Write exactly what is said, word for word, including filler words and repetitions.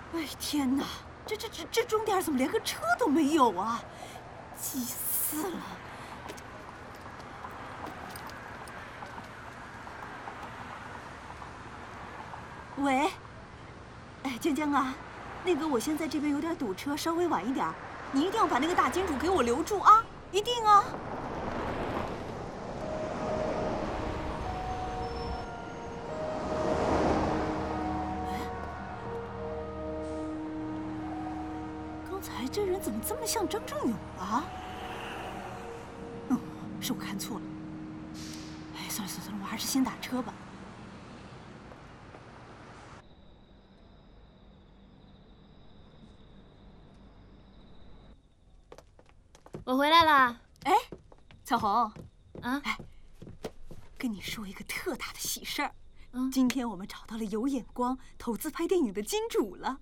哎天哪，这这这这终点怎么连个车都没有啊？急死了！喂，哎，江江啊，那个我现在这边有点堵车，稍微晚一点，你一定要把那个大金主给我留住啊，一定啊！刚才这人怎么这么像张正勇啊？嗯，是我看错了。哎，算了算了算了，我还是先打车吧。 我回来了。 哎，彩虹， 啊， 哎，跟你说一个特大的喜事儿。 嗯， 今天我们找到了有眼光投资拍电影的金主了。